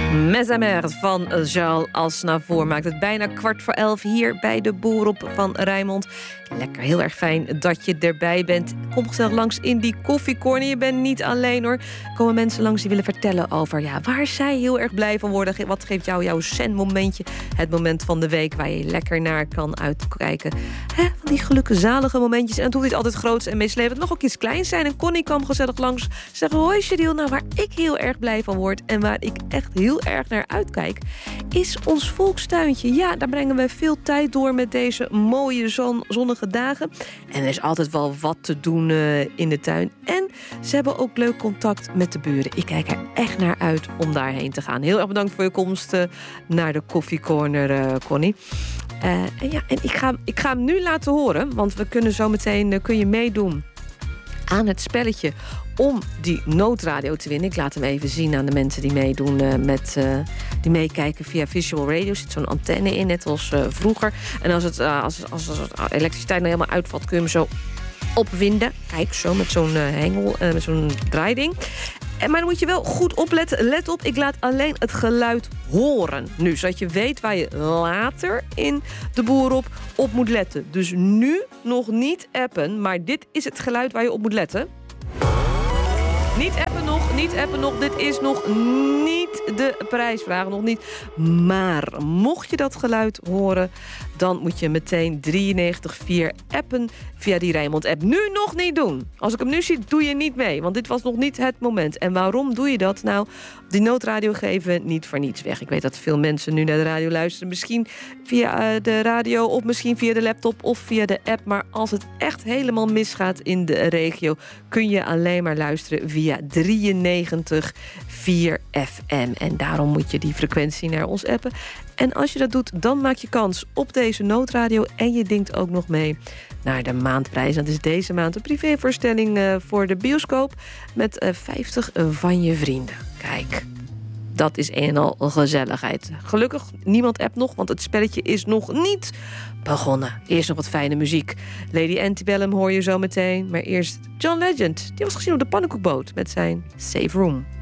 Mesamer van Charles Aznavour maakt het bijna 11:15 hier bij de Boerop van Rijnmond. Lekker, heel erg fijn dat je erbij bent. Kom gezellig langs in die koffiecorner. Je bent niet alleen hoor. Er komen mensen langs die willen vertellen over waar zij heel erg blij van worden. Wat geeft jou jouw zen-momentje? Het moment van de week waar je lekker naar kan uitkijken. Van die gelukkige, zalige momentjes. En het hoeft niet altijd groots en meeslepend. Het mag ook iets kleins zijn. En Connie kwam gezellig langs. Zeggen, hoi Cheryl, nou waar ik heel erg blij van word en waar ik echt heel erg naar uitkijk, is ons volkstuintje. Ja, daar brengen we veel tijd door met deze mooie zonnige dagen. En er is altijd wel wat te doen in de tuin. En ze hebben ook leuk contact met de buren. Ik kijk er echt naar uit om daarheen te gaan. Heel erg bedankt voor je komst naar de koffiecorner, Connie. En ik ga hem nu laten horen, want we kunnen zo meteen kun je meedoen aan het spelletje om die noodradio te winnen. Ik laat hem even zien aan de mensen die meedoen die meekijken via Visual Radio. Er zit zo'n antenne in, net als vroeger. En als elektriciteit nou helemaal uitvalt, kun je hem zo opwinden. Kijk, zo met zo'n hengel, met zo'n draaiding. Maar dan moet je wel goed opletten. Let op, ik laat alleen het geluid horen nu, zodat je weet waar je later in de Boerop op moet letten. Dus nu nog niet appen, maar dit is het geluid waar je op moet letten. Niet appen nog. Dit is nog niet de prijsvraag, nog niet. Maar mocht je dat geluid horen, dan moet je meteen 93.4 appen via die Rijnmond-app. Nu nog niet doen. Als ik hem nu zie, doe je niet mee. Want dit was nog niet het moment. En waarom doe je dat? Nou, die noodradio geven niet voor niets weg. Ik weet dat veel mensen nu naar de radio luisteren. Misschien via de radio of misschien via de laptop of via de app. Maar als het echt helemaal misgaat in de regio, kun je alleen maar luisteren via 93.4 FM. En daarom moet je die frequentie naar ons appen. En als je dat doet, dan maak je kans op deze noodradio. En je denkt ook nog mee naar de maandprijs. Dat is deze maand een privévoorstelling voor de bioscoop met 50 van je vrienden. Kijk, dat is een en al gezelligheid. Gelukkig, niemand appt nog, want het spelletje is nog niet begonnen. Eerst nog wat fijne muziek. Lady Antebellum hoor je zo meteen. Maar eerst John Legend. Die was gezien op de pannenkoekboot met zijn Safe Room.